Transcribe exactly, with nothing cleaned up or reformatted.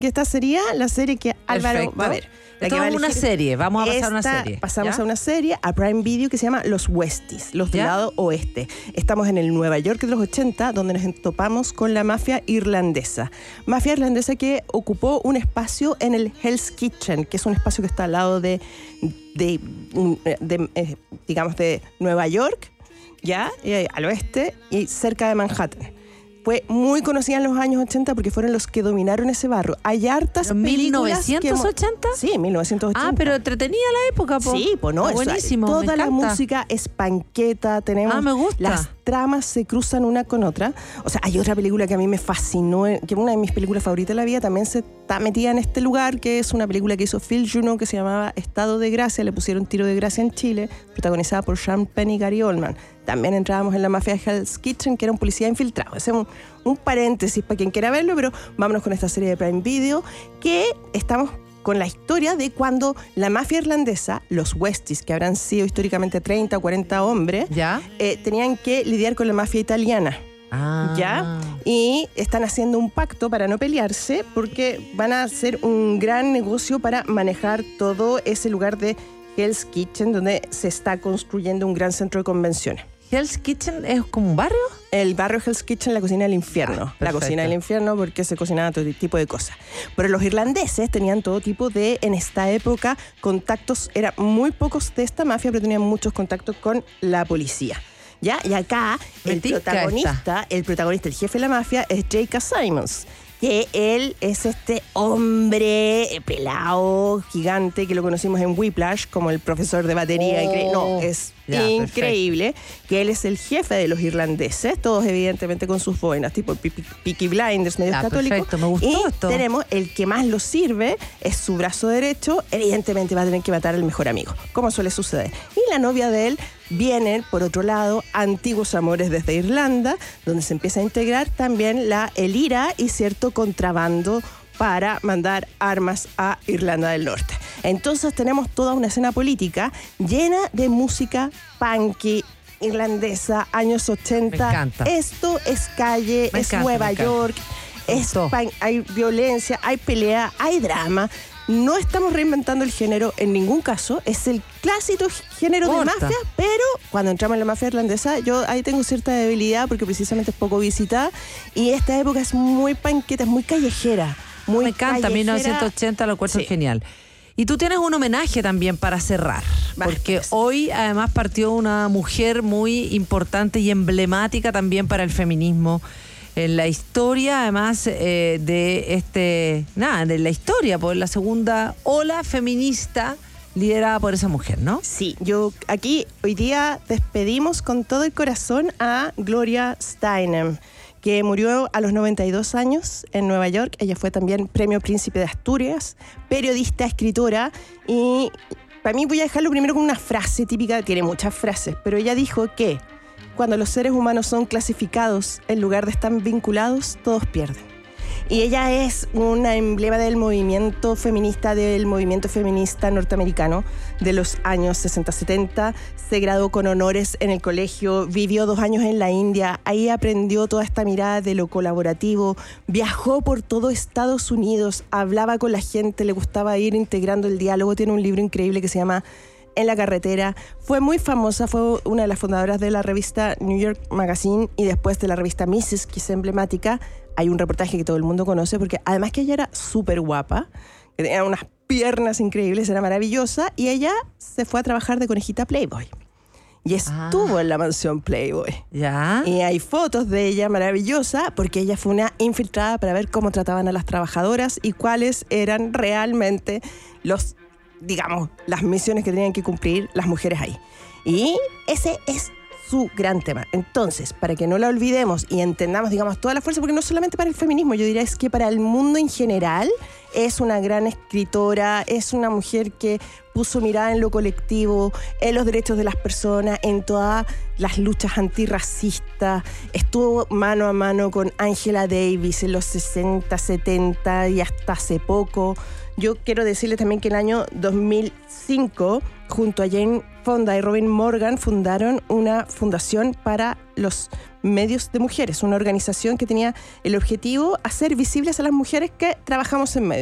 que esta sería la serie que Álvaro Perfecto. va a ver. La Esto que va a es una elegir. serie, vamos a pasar a una Esta, serie. Pasamos ¿ya? a una serie, a Prime Video, que se llama Los Westies, los del ¿Ya? lado oeste. Estamos en el Nueva York de los ochenta, donde nos topamos con la mafia irlandesa. Mafia irlandesa que ocupó un espacio en el Hell's Kitchen, que es un espacio que está al lado de, de, de, de, eh, digamos, de Nueva York, ya, eh, al oeste, y cerca de Manhattan. Fue muy conocida en los años ochenta porque fueron los que dominaron ese barrio. Hay hartas ¿En películas mil novecientos ochenta? Que, sí, mil novecientos ochenta. Ah, pero entretenía la época, po. Sí, pues no, Ah, eso, buenísimo, toda me la encanta. música es panqueta, tenemos Ah, me gusta. las tramas se cruzan una con otra. O sea, hay otra película que a mí me fascinó, que es una de mis películas favoritas de la vida, también se está metida en este lugar, que es una película que hizo Phil Juno, que se llamaba Estado de Gracia, le pusieron Tiro de Gracia en Chile, protagonizada por Sean Penn y Gary Oldman. También entrábamos en la mafia de Hell's Kitchen, que era un policía infiltrado. Ese es un, un paréntesis para quien quiera verlo, pero vámonos con esta serie de Prime Video, que estamos con la historia de cuando la mafia irlandesa, los Westies, que habrán sido históricamente treinta o cuarenta hombres, ¿Ya? eh, tenían que lidiar con la mafia italiana. Ah. ¿Ya? Y están haciendo un pacto para no pelearse porque van a hacer un gran negocio para manejar todo ese lugar de Hell's Kitchen donde se está construyendo un gran centro de convenciones. ¿Hell's Kitchen es como un barrio? El barrio Hell's Kitchen, la cocina del infierno. Ah, la perfecto. cocina del infierno porque se cocinaba todo tipo de cosas. Pero los irlandeses tenían todo tipo de, en esta época, contactos, eran muy pocos de esta mafia, pero tenían muchos contactos con la policía. ¿Ya? Y acá Me el tinca protagonista, esta. el protagonista, el jefe de la mafia, es J K. Simmons, que él es este hombre eh, pelado, gigante, que lo conocimos en Whiplash como el profesor de batería. Oh, incre- no, es ya, increíble que él es el jefe de los irlandeses, todos evidentemente con sus boinas, tipo Pe- Peaky Blinders, medios Ah, católicos. perfecto, me gustó y esto. tenemos el que más lo sirve, es su brazo derecho, evidentemente va a tener que matar al mejor amigo, como suele suceder. Y la novia de él viene, por otro lado, antiguos amores desde Irlanda, donde se empieza a integrar también la, el IRA y cierto contrabando para mandar armas a Irlanda del Norte. Entonces tenemos toda una escena política llena de música punky irlandesa, años ochenta. Me encanta. Esto es calle, Me es encanta, Nueva me encanta. York, Me es gustó. pan- hay violencia, hay pelea, hay drama. No estamos reinventando el género en ningún caso, es el clásico género Corta. de mafia, pero cuando entramos en la mafia irlandesa, yo ahí tengo cierta debilidad porque precisamente es poco visitada y esta época es muy panqueta, es muy callejera. Muy Me encanta, callejera. mil novecientos ochenta lo encuentro Sí. genial. Y tú tienes un homenaje también para cerrar, Vale, porque pues. hoy además partió una mujer muy importante y emblemática también para el feminismo en la historia, además eh, de este, nada, de la historia, por la segunda ola feminista liderada por esa mujer, ¿no? Sí, yo aquí hoy día despedimos con todo el corazón a Gloria Steinem, que murió a los noventa y dos años en Nueva York. Ella fue también Premio Príncipe de Asturias, periodista, escritora, y para mí voy a dejarlo primero con una frase típica, tiene muchas frases, pero ella dijo que cuando los seres humanos son clasificados en lugar de estar vinculados, todos pierden. Y ella es una emblema del movimiento feminista, del movimiento feminista norteamericano de los años sesenta setenta. Se graduó con honores en el colegio, vivió dos años en la India. Ahí aprendió toda esta mirada de lo colaborativo. Viajó por todo Estados Unidos, hablaba con la gente, le gustaba ir integrando el diálogo. Tiene un libro increíble que se llama En la carretera. Fue muy famosa, fue una de las fundadoras de la revista New York Magazine y después de la revista missus, que es emblemática. Hay un reportaje que todo el mundo conoce porque además que ella era súper guapa, que tenía unas piernas increíbles, era maravillosa, y ella se fue a trabajar de conejita Playboy. Y estuvo Ah. en la mansión Playboy. ¿Ya? Y hay fotos de ella maravillosa porque ella fue una infiltrada para ver cómo trataban a las trabajadoras y cuáles eran realmente los, digamos, las misiones que tenían que cumplir las mujeres ahí. Y ese es su gran tema. Entonces, para que no la olvidemos y entendamos, digamos, toda la fuerza, porque no solamente para el feminismo, yo diría es que para el mundo en general, es una gran escritora, es una mujer que puso mirada en lo colectivo, en los derechos de las personas, en todas las luchas antirracistas. Estuvo mano a mano con Angela Davis en los sesenta, setenta y hasta hace poco. Yo quiero decirles también que en el año dos mil cinco, junto a Jane Fonda y Robin Morgan, fundaron una fundación para los medios de mujeres, una organización que tenía el objetivo de hacer visibles a las mujeres que trabajamos en medios.